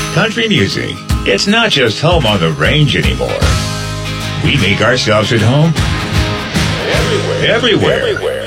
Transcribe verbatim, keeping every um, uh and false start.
country music. It's not just home on the range anymore. We make ourselves at home everywhere. Everywhere. Everywhere.